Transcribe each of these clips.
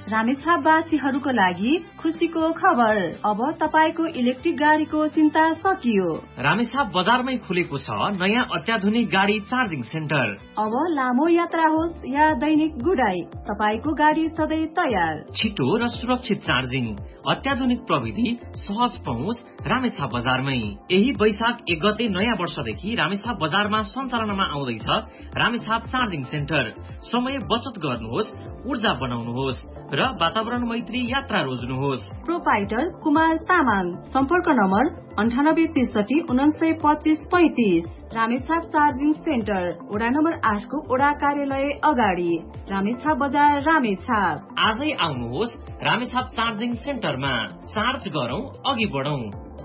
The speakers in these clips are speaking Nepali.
रामेछापवासीहरूको लागि खुसीको खबर, अब तपाईको इलेक्ट्रिक गाडीको चिन्ता सकियो। रामेछाप बजारमै खुलेको छ नयाँ अत्याधुनिक गाडी चार्जिङ सेन्टर। अब लामो यात्रा होस् या दैनिक गुडाई, तपाईको गाडी सधैँ तयार। छिटो र सुरक्षित चार्जिङ, अत्याधुनिक प्रविधि, सहज पहुँच रामेछाप बजारमै। यही वैशाख 1 गते नयाँ वर्षदेखि रामेछाप बजारमा सञ्चालनमा आउँदैछ रामेछाप चार्जिङ सेन्टर। समय बचत गर्नुहोस्, ऊर्जा बनाउनुहोस् र वातावरण मैत्री यात्रा रोज्नुहोस्। प्रोपाइटर कुमार तामाङ, सम्पर्क नम्बर 9863 4925 35। रामेछाप चार्जिङ सेन्टर, वडा नम्बर 8 को वडा कार्यालय अगाडि, रामेछाप बजार, रामेछाप। आजै आउनुहोस् रामेछाप चार्जिङ सेन्टरमा, चार्ज गरौँ अघि बढौं।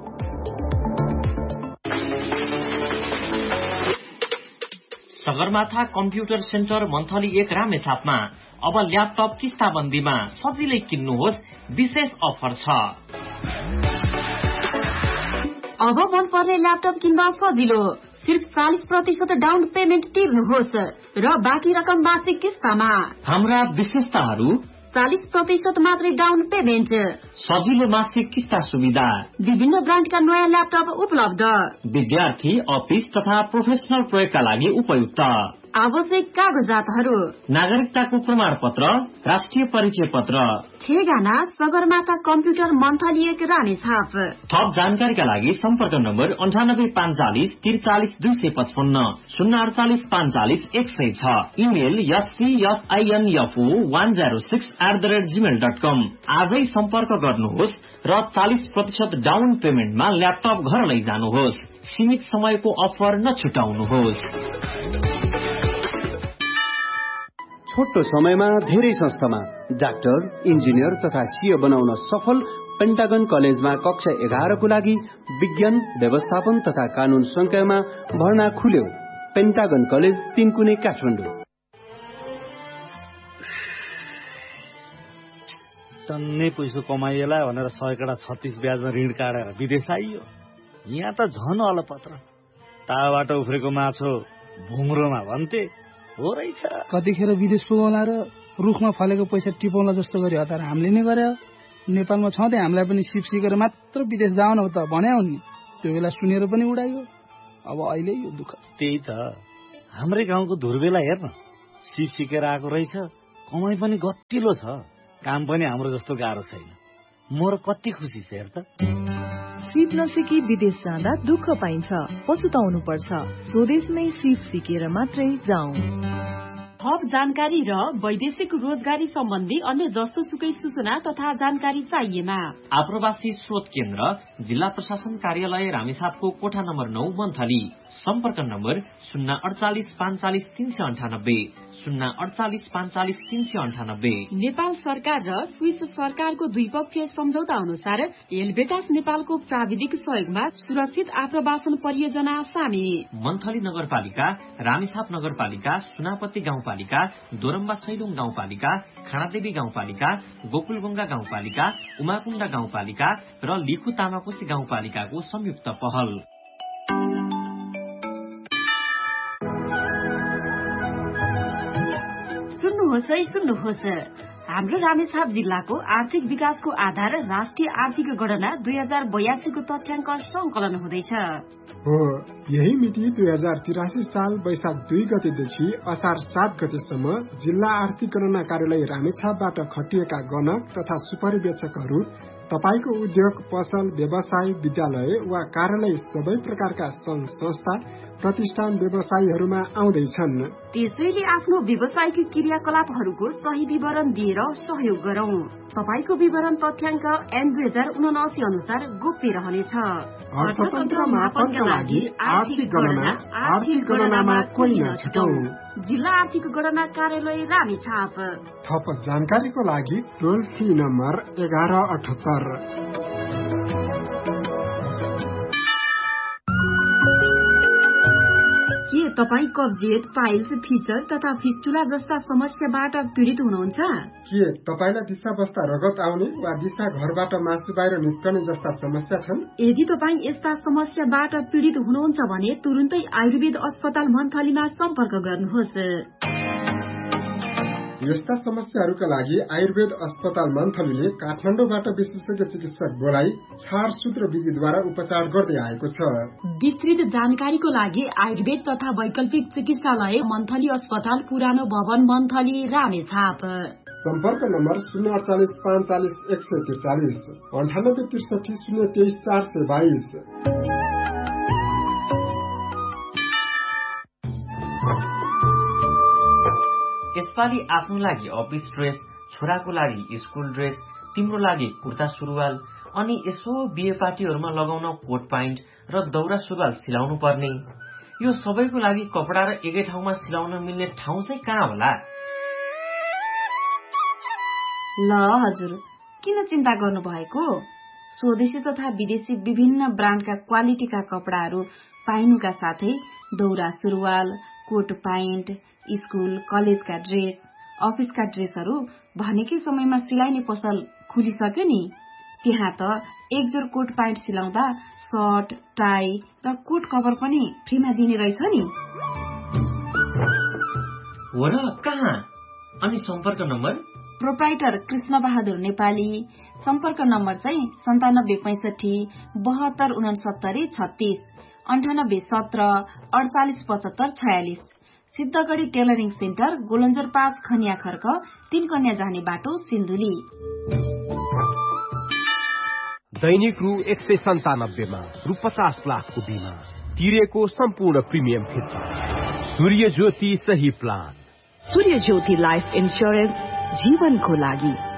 सगरमाथा कम्प्युटर सेन्टर मन्थली 1 रामेछापमा अब ल्यापटप किस्ताबन्दीमा सजिलै किन्नुहोस्, विशेष अफर छ। अब मन पर्ने ल्यापटप किन्दा सजिलो, सिर्फ 40% डाउन पेमेन्ट तिर्नुहोस् र बाँकी रकम मासिक किस्तामा। हाम्रा विशेषताहरू: 40% मात्रै डाउन पेमेन्ट, सजिलो मासिक किस्ता सुविधा, विभिन्न ब्रान्डका नयाँ ल्यापटप उपलब्ध, विद्यार्थी, अफिस तथा प्रोफेसनल प्रयोगका लागि उपयुक्त, आवश्यक कागजातहरू: नागरिकताको प्रमाणपत्र, राष्ट्रिय परिचय पत्र। ठेगाना सगरमाथा कम्प्युटर मन्थली 1 रामेछाप। थप जानकारीका लागि सम्पर्क नम्बर 9845 43 255 048 45 106। Email scsinfo106@gmail.com। आजै सम्पर्क गर्नुहोस् र 40% डाउन पेमेन्टमा ल्यापटप घर लैजानुहोस्। सीमित समयको अफर नछुटाउनुहोस्। छोटो समयमा धेरै संस्थामा डाक्टर, इन्जिनियर तथा सीए बनाउन सफल पेन्टागन कलेजमा कक्षा 11 को लागि विज्ञान, व्यवस्थापन तथा कानून संकायमा भर्ना खुल्यो। पेन्टागन कलेज, 3 कुने, काठमाडौँ। टन्नै पैसो कमाइएला भनेर 100 कडा 36 ब्याजमा ऋण काटेर विदेश आइयो। यहाँ त झन अलपत्र, ताबाट उफ्रेको माछो भुङ्रोमा भन्थे हो रहेछ। कतिखेर विदेश पुगौला र रुखमा फलेको पैसा टिपाउला जस्तो गरी हतार हामीले नै गरे। नेपालमा छँदै हामीलाई पनि सिप सिकेर मात्र विदेश जाउन हो त भन्या हुन् नि, त्यो बेला सुनेर पनि उडाइयो। अब अहिले यो दुःख। त्यही त, हाम्रै गाउँको धुर्बेला हेर्न, सिप सिकेर आएको रहेछ, कमाइ पनि गतिलो छ, काम पनि हाम्रो जस्तो गाह्रो छैन। म र कति खुसी छ हेर त। सिप नसिकी विदेश जाँदा दुःख पाइन्छ, पछुताउनु पर्छ। स्वदेशमै सिप सिकेर मात्रै जाउँ। थप जानकारी र वैदेशिक रोजगारी सम्बन्धी अन्य जस्तो सुकै सूचना तथा जानकारी चाहिएमा आप्रवासी स्रोत केन्द्र, जिल्ला प्रशासन कार्यालय रामेछापको कोठा नम्बर 9 मन्थली। सम्पर्क नम्बर 048 45 398 048 45 398। नेपाल सरकार र स्विस सरकारको द्विपक्षीय सम्झौता अनुसार हेलबेटास नेपालको प्राविधिक सहयोगमा सुरक्षित आप्रवासन परियोजना सामी। मन्थली नगरपालिका, रामेछाप नगरपालिका, सुनापत्ती गाउँपालिका, दोरम्बा सैलुङ गाउँपालिका, खानादेवी गाउँपालिका, गोकुलगंगा गाउँपालिका, उमाकुण्डा गाउँपालिका र लिखु तामाकोशी गाउँपालिकाको संयुक्त पहल। सुन्नुहोस्, हाम्रो रामेछाप जिल्लाको आर्थिक विकासको आधार राष्ट्रिय आर्थिक गणना 2082 को तथ्याङ्क संकलन हुँदैछ। हो, यही मिति 2083 साल वैशाख 2 गतेदेखि असार 7 गतेसम्म जिल्ला आर्थिक गणना कार्यालय रामेछापबाट खटिएका गणक तथा सुपरिवेक्षकहरू तपाईको उद्योग, पसल, व्यवसाय, विद्यालय वा कार्यालय सबै प्रकारका संघ संस्था, प्रतिष्ठान, व्यवसायीहरूमा आउँदैछन्। त्यसैले आफ्नो व्यवसायिक क्रियाकलापहरूको सही विवरण दिएर सहयोग गरौं। तपाईको विवरण तथ्याङ्क ऐन 2079 अनुसार गोप्य रहनेछ। अर्थतन्त्र मापनका लागि आर्थिक गणनामा कोही नछुटौं। जिल्ला आर्थिक गणना कार्यालय रामेछाप। थप जानकारीको लागि टोल फ्री नम्बर 1178। के तपाईँ कब्जियत, पाइल्स, फिसर तथा फिस्टुला जस्ता समस्याबाट पीड़ित हुनुहुन्छ? के तपाईलाई दिशा बस्दा रगत आउने वा दिशा घरबाट मासु बाहिर निस्कने जस्ता समस्या छन्? यदि तपाईँ यस्ता समस्याबाट पीड़ित हुनुहुन्छ भने तुरुन्तै आयुर्वेद अस्पताल मन्थलीमा सम्पर्क गर्नुहोस्। यस्ता समस्याहरूका लागि आयुर्वेद अस्पताल मन्थलीले काठमाडौँबाट विशेषज्ञ चिकित्सक बोलाई छाडसूत्र विधिद्वारा उपचार गर्दै आएको छ। विस्तृत जानकारीको लागि आयुर्वेद तथा वैकल्पिक चिकित्सालय मन्थली अस्पताल पुरानो भवन मन्थली रामेछाप। सम्पर्क नम्बर 048 45 143 98 63 023 422। यसपालि आफ्नो लागि अफिस ड्रेस, छोराको लागि स्कुल ड्रेस, तिम्रो लागि कुर्ता सुरुवाल अनि यसो बिहे पार्टीहरूमा लगाउन कोट प्यान्ट र दौरा सुरुवाल सिलाउनु पर्ने। यो सबैको लागि कपडा र एकै ठाउँमा सिलाउन मिल्ने ठाउँ चाहिँ कहाँ होला? ल हजुर, किन चिन्ता गर्नु भएको? स्वदेशी तथा विदेशी विभिन्न ब्रान्डका क्वालिटीका कपडाहरू पाइनुका साथै दौरा सुरुवाल, कोट प्यान्ट, स्कुल कलेजका ड्रेस, अफिसका ड्रेसहरू भनेकै समयमा सिलाइने पसल खुलिसक्यो नि। त्यहाँ त एक जोर कोट प्यान्ट सिलाउँदा सर्ट, टाई र कोट कभर पनि फ्रीमा दिने रहेछ नि। हो र, कहाँ? अनि सम्पर्क नम्बर? प्रोप्राइटर कृष्ण बहादुर नेपाली। सम्पर्क नम्बर चाहिँ 9765 72 69 36 98 17 48 75 46। सिद्धगढ़ी टेलरिङ सेन्टर, गोलन्जर 5 खनिया खर्क, 3 कन्या जाने बाटो, सिन्धुली। दैनिक रु 197 मा रु 50 लाखको बिमा तिरेको सम्पूर्ण प्रिमियम फिर्ता। सूर्य ज्योति सही प्लान। सूर्य ज्योति लाइफ इन्स्योरेन्स जीवनको लागि।